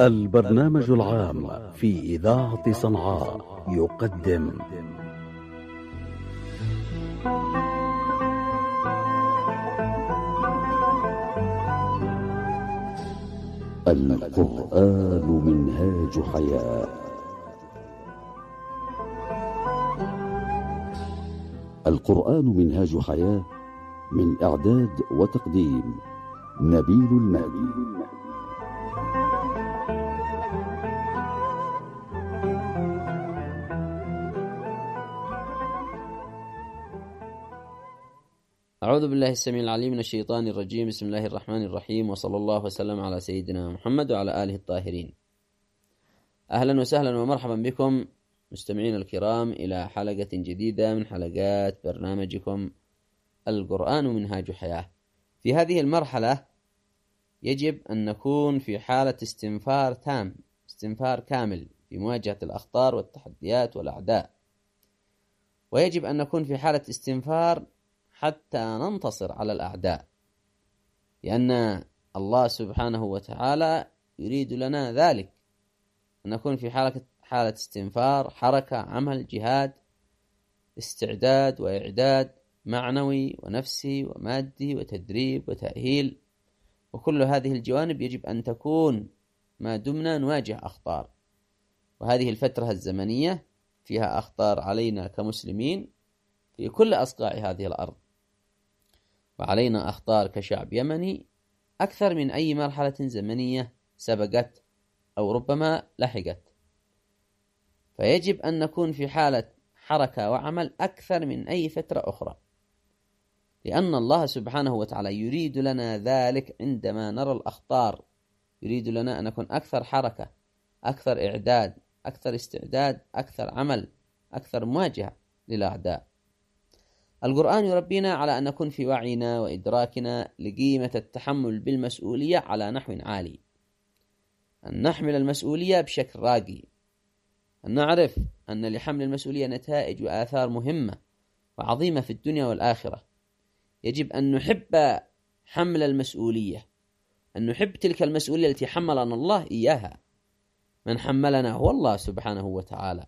البرنامج العام في إذاعة صنعاء يقدم القرآن منهاج حياة. القرآن منهاج حياة، من إعداد وتقديم نبيل المهدي. أعوذ بالله السميع العليم من الشيطان الرجيم. بسم الله الرحمن الرحيم، وصلى الله وسلم على سيدنا محمد وعلى آله الطاهرين. أهلا وسهلا ومرحبا بكم مستمعين الكرام إلى حلقة جديدة من حلقات برنامجكم القرآن منهاج حياة. في هذه المرحلة يجب أن نكون في حالة استنفار تام، استنفار كامل في مواجهة الأخطار والتحديات والأعداء، ويجب أن نكون في حالة استنفار حتى ننتصر على الأعداء، لأن الله سبحانه وتعالى يريد لنا ذلك، أن نكون في حالة استنفار، حركة، عمل، جهاد، استعداد وإعداد معنوي ونفسي ومادي وتدريب وتأهيل، وكل هذه الجوانب يجب أن تكون ما دمنا نواجه أخطار. وهذه الفترة الزمنية فيها أخطار علينا كمسلمين في كل أصقاع هذه الأرض، وعلينا أخطار كشعب يمني أكثر من أي مرحلة زمنية سبقت أو ربما لحقت، فيجب أن نكون في حالة حركة وعمل أكثر من أي فترة أخرى، لأن الله سبحانه وتعالى يريد لنا ذلك. عندما نرى الأخطار يريد لنا أن نكون أكثر حركة، أكثر إعداد، أكثر استعداد، أكثر عمل، أكثر مواجهة للأعداء. القرآن يربينا على أن نكون في وعينا وإدراكنا لقيمة التحمل بالمسؤولية على نحو عالي، أن نحمل المسؤولية بشكل راقي، أن نعرف أن لحمل المسؤولية نتائج وآثار مهمة وعظيمة في الدنيا والآخرة. يجب أن نحب حمل المسؤولية، أن نحب تلك المسؤولية التي حملنا الله إياها. من حملنا هو الله سبحانه وتعالى،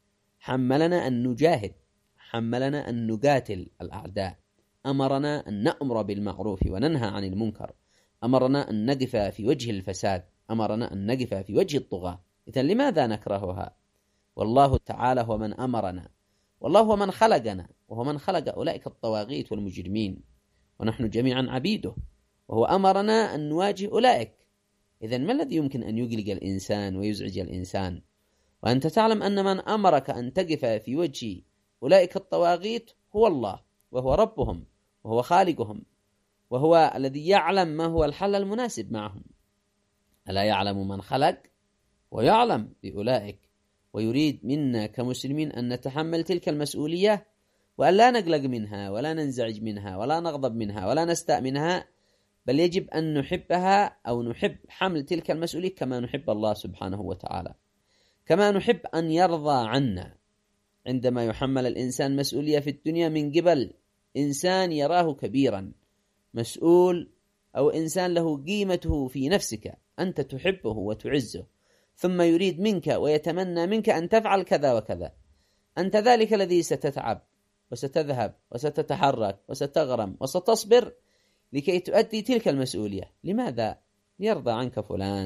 حملنا أن نجاهد، حملنا أن نقاتل الأعداء، أمرنا أن نأمر بالمعروف وننهى عن المنكر، أمرنا أن نقف في وجه الفساد، أمرنا أن نقف في وجه الطغاة. إذن لماذا نكرهها؟ والله تعالى هو من أمرنا، والله هو من خلقنا، وهو من خلق أولئك الطواغيت والمجرمين، ونحن جميعا عبيده، وهو أمرنا أن نواجه أولئك. إذن ما الذي يمكن أن يقلق الإنسان ويزعج الإنسان؟ وأنت تعلم أن من أمرك أن تقف في وجه أولئك الطواغيت هو الله، وهو ربهم، وهو خالقهم، وهو الذي يعلم ما هو الحل المناسب معهم. ألا يعلم من خلق ويعلم بأولئك، ويريد منا كمسلمين أن نتحمل تلك المسؤولية، وأن لا نقلق منها ولا ننزعج منها ولا نغضب منها ولا نستاء منها، بل يجب أن نحبها أو نحب حمل تلك المسؤولية كما نحب الله سبحانه وتعالى، كما نحب أن يرضى عنا. عندما يحمل الإنسان مسؤولية في الدنيا من قبل إنسان يراه كبيرا مسؤول، أو إنسان له قيمته في نفسك، أنت تحبه وتعزه، ثم يريد منك ويتمنى منك أن تفعل كذا وكذا، أنت ذلك الذي ستتعب وستذهب وستتحرك وستغرم وستصبر لكي تؤدي تلك المسؤولية. لماذا؟ ليرضى عنك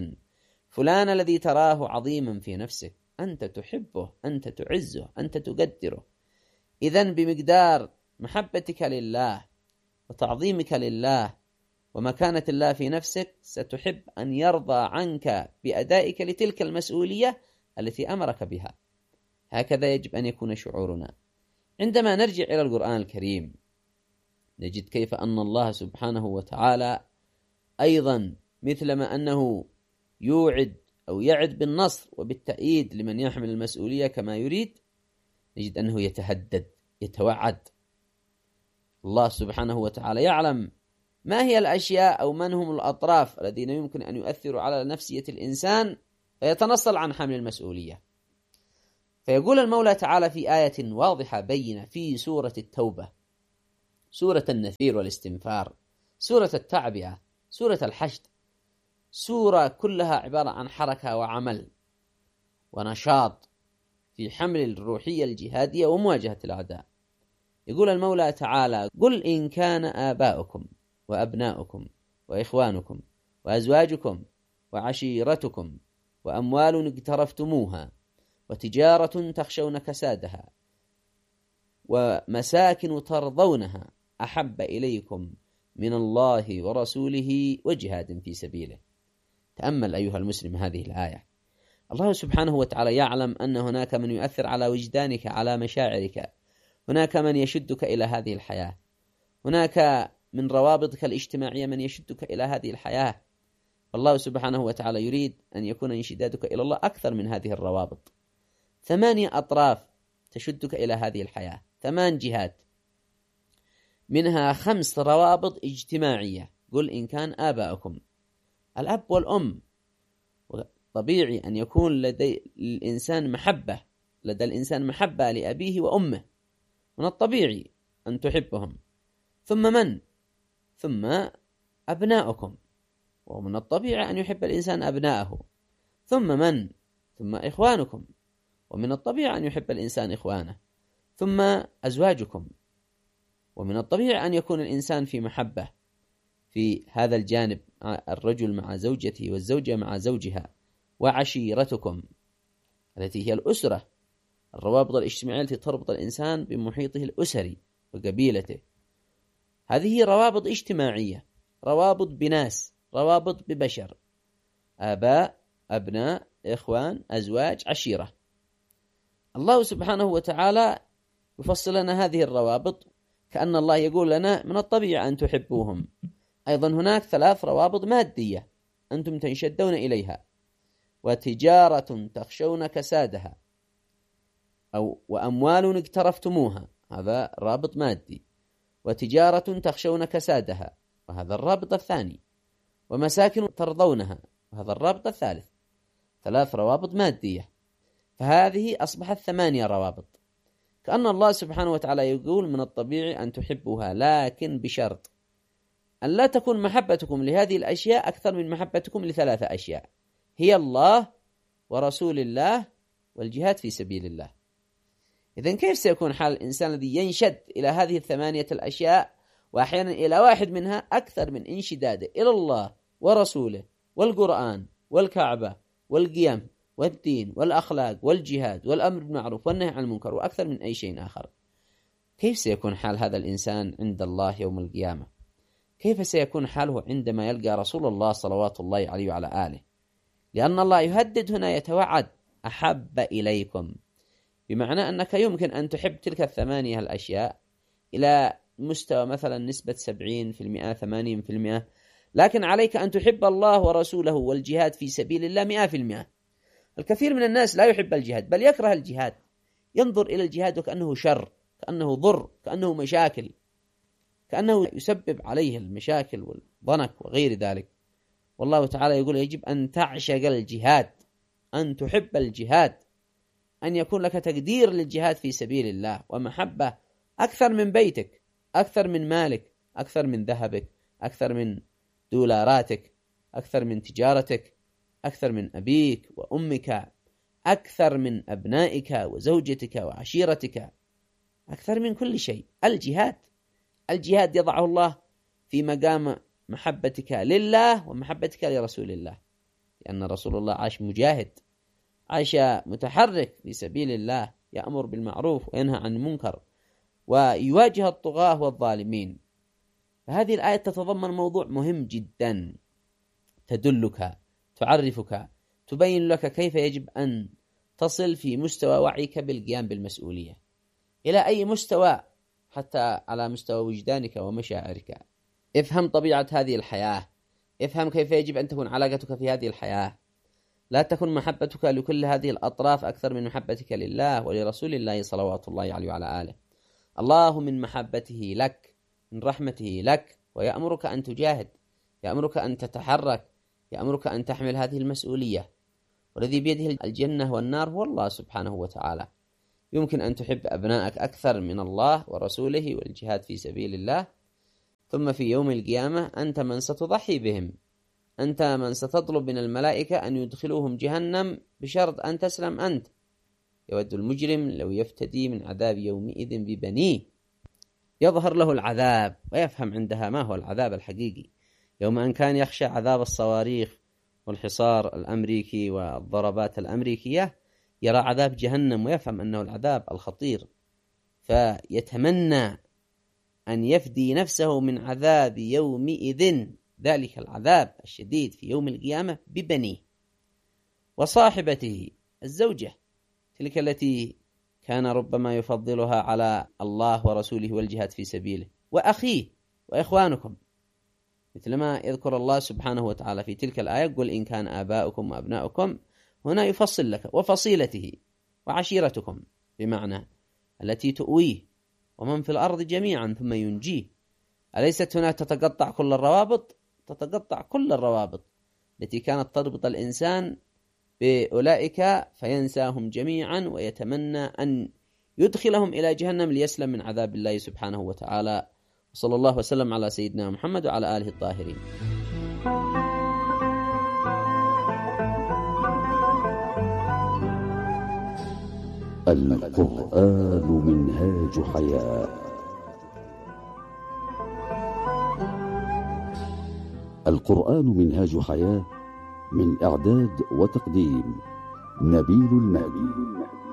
فلان الذي تراه عظيما في نفسك، أنت تحبه، أنت تعزه، أنت تقدره. إذن بمقدار محبتك لله وتعظيمك لله ومكانة الله في نفسك ستحب أن يرضى عنك بأدائك لتلك المسؤولية التي أمرك بها. هكذا يجب أن يكون شعورنا. عندما نرجع إلى القرآن الكريم نجد كيف أن الله سبحانه وتعالى أيضا مثلما أنه يوعد أو يعد بالنصر وبالتأييد لمن يحمل المسؤولية كما يريد، نجد أنه يتهدد، يتوعد. الله سبحانه وتعالى يعلم ما هي الأشياء أو من هم الأطراف الذين يمكن أن يؤثروا على نفسية الإنسان فيتنصل عن حمل المسؤولية. فيقول المولى تعالى في آية واضحة بينة في سورة التوبة، سورة النفير والاستنفار، سورة التعبئة، سورة الحشد، سورة كلها عبارة عن حركة وعمل ونشاط في حمل الروحية الجهادية ومواجهة الأعداء. يقول المولى تعالى: قل إن كان آباؤكم وأبناؤكم وإخوانكم وأزواجكم وعشيرتكم وأموال اقترفتموها وتجارة تخشون كسادها ومساكن ترضونها أحب إليكم من الله ورسوله وجهاد في سبيله. تأمل أيها المسلم هذه الآية. الله سبحانه وتعالى يعلم أن هناك من يؤثر على وجدانك، على مشاعرك، هناك من يشدك إلى هذه الحياة، هناك من روابطك الاجتماعية من يشدك إلى هذه الحياة. والله سبحانه وتعالى يريد أن يكون انشدادك إلى الله أكثر من هذه الروابط. 8 أطراف تشدك إلى هذه الحياة، 8 جهات، منها 5 روابط اجتماعية. قل إن كان آباؤكم، الأب والأم، طبيعي أن يكون لدى الإنسان محبة لأبيه وأمه، من الطبيعي أن تحبهم. ثم من؟ ثم أبناؤكم، ومن الطبيعي أن يحب الإنسان أبناءه. ثم من؟ ثم إخوانكم، ومن الطبيعي أن يحب الإنسان إخوانه. ثم أزواجكم، ومن الطبيعي أن يكون الإنسان في محبة في هذا الجانب، الرجل مع زوجته والزوجة مع زوجها. وعشيرتكم التي هي الأسرة، الروابط الاجتماعية التي تربط الإنسان بمحيطه الأسري وقبيلته. هذه روابط اجتماعية، روابط بناس، روابط ببشر، آباء، أبناء، إخوان، أزواج، عشيرة. الله سبحانه وتعالى يفصل لنا هذه الروابط كأن الله يقول لنا من الطبيعي أن تحبوهم. أيضا هناك 3 روابط مادية أنتم تنشدون إليها: وتجارة تخشون كسادها، أو وأموال اقترفتموها، هذا رابط مادي. وتجارة تخشون كسادها، وهذا الرابط الثاني. ومساكن ترضونها، وهذا الرابط الثالث. 3 روابط مادية، فهذه أصبحت 8 روابط. كأن الله سبحانه وتعالى يقول من الطبيعي أن تحبوها، لكن بشرط أن لا تكون محبتكم لهذه الأشياء أكثر من محبتكم ل3 أشياء، هي الله ورسول الله والجهاد في سبيل الله. إذن كيف سيكون حال الإنسان الذي ينشد إلى هذه 8 الأشياء، وأحيانا إلى واحد منها أكثر من انشداده إلى الله ورسوله والقرآن والكعبة والقيام والدين والأخلاق والجهاد والأمر بالمعروف والنهي عن المنكر وأكثر من أي شيء آخر؟ كيف سيكون حال هذا الإنسان عند الله يوم القيامة؟ كيف سيكون حاله عندما يلقى رسول الله صلوات الله عليه وعلى آله؟ لأن الله يهدد هنا، يتوعد: أحب إليكم، بمعنى أنك يمكن أن تحب تلك 8 الأشياء إلى مستوى مثلا نسبة 70%، 80%، لكن عليك أن تحب الله ورسوله والجهاد في سبيل الله 100%. الكثير من الناس لا يحب الجهاد، بل يكره الجهاد، ينظر إلى الجهاد وكأنه شر، كأنه ضر، كأنه مشاكل، كأنه يسبب عليه المشاكل والضنك وغير ذلك. والله تعالى يقول: يجب أن تعشق الجهاد، أن تحب الجهاد، أن يكون لك تقدير للجهاد في سبيل الله ومحبة أكثر من بيتك، أكثر من مالك، أكثر من ذهبك، أكثر من دولاراتك، أكثر من تجارتك، أكثر من أبيك وأمك، أكثر من أبنائك وزوجتك وعشيرتك، أكثر من كل شيء. الجهاد يضعه الله في مقام محبتك لله ومحبتك لرسول الله، لأن رسول الله عاش مجاهد، عاش متحرك في سبيل الله، يأمر بالمعروف وينهى عن المنكر ويواجه الطغاة والظالمين. فهذه الآية تتضمن موضوع مهم جدا، تدلك، تعرفك، تبين لك كيف يجب أن تصل في مستوى وعيك بالقيام بالمسؤولية، إلى أي مستوى، حتى على مستوى وجدانك ومشاعرك. افهم طبيعة هذه الحياة، افهم كيف يجب أن تكون علاقتك في هذه الحياة. لا تكن محبتك لكل هذه الأطراف أكثر من محبتك لله ولرسول الله صلوات الله عليه وعلى آله. الله من محبته لك، من رحمته لك، ويأمرك أن تجاهد، يأمرك أن تتحرك، يأمرك أن تحمل هذه المسؤولية. والذي بيده الجنة والنار هو الله سبحانه وتعالى. يمكن أن تحب أبنائك أكثر من الله ورسوله والجهاد في سبيل الله، ثم في يوم القيامة أنت من ستضحي بهم، أنت من ستطلب من الملائكة أن يدخلوهم جهنم بشرط أن تسلم أنت. يود المجرم لو يفتدي من عذاب يومئذ ببنيه. يظهر له العذاب ويفهم عندها ما هو العذاب الحقيقي. يوم أن كان يخشى عذاب الصواريخ والحصار الأمريكي والضربات الأمريكية، يرى عذاب جهنم ويفهم أنه العذاب الخطير، فيتمنى أن يفدي نفسه من عذاب يومئذ، ذلك العذاب الشديد في يوم القيامة، ببنيه وصاحبته الزوجة، تلك التي كان ربما يفضلها على الله ورسوله والجهاد في سبيله، وأخيه وإخوانكم، مثلما يذكر الله سبحانه وتعالى في تلك الآية: قل إن كان آباؤكم وأبناؤكم. هنا يفصل لك: وفصيلته وعشيرتكم، بمعنى التي تؤويه، ومن في الأرض جميعا ثم ينجيه. أليست هنا تتقطع كل الروابط؟ تتقطع كل الروابط التي كانت تربط الإنسان بأولئك فينساهم جميعا ويتمنى أن يدخلهم إلى جهنم ليسلم من عذاب الله سبحانه وتعالى. وصلى الله وسلم على سيدنا محمد وعلى آله الطاهرين. القرآن منهاج حياة. القرآن منهاج حياة، من إعداد وتقديم نبيل المهدي.